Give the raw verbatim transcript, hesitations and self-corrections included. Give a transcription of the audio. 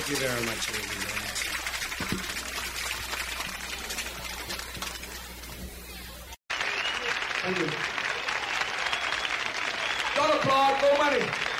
Thank you very much, everybody. Thank you. Don't applaud, no money.